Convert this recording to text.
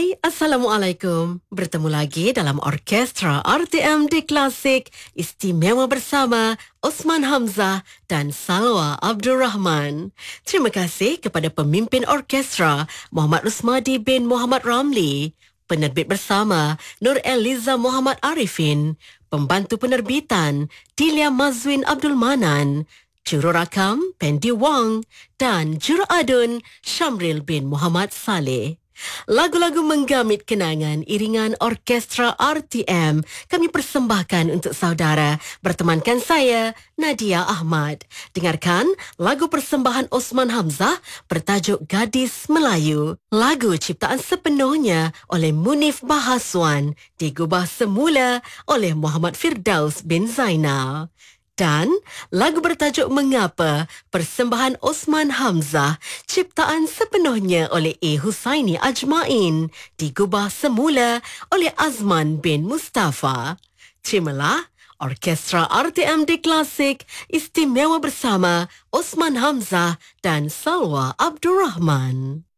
Hai, Assalamualaikum. Bertemu lagi dalam Orkestra RTMD Klasik istimewa bersama Osman Hamzah dan Salwa Abdul Rahman. Terima kasih kepada pemimpin orkestra Muhammad Rusmadi bin Muhammad Ramli, penerbit bersama Nur Eliza Muhammad Arifin, pembantu penerbitan Tilia Mazwin Abdul Manan, jururakam Pendi Wang dan juruadun Syamril bin Muhammad Saleh. Lagu-lagu menggamit kenangan iringan orkestra RTM kami persembahkan untuk saudara. Bertemankan saya, Nadia Ahmad. Dengarkan lagu persembahan Osman Hamzah bertajuk Gadis Melayu. Lagu ciptaan sepenuhnya oleh Munif Bahaswan, digubah semula oleh Muhammad Firdaus bin Zainal. Dan lagu bertajuk Mengapa, persembahan Osman Hamzah, ciptaan sepenuhnya oleh A. Husaini Ajmain, digubah semula oleh Azman bin Mustafa. Terimalah Orkestra RTMD Klasik istimewa bersama Osman Hamzah dan Salwa Abdul Rahman.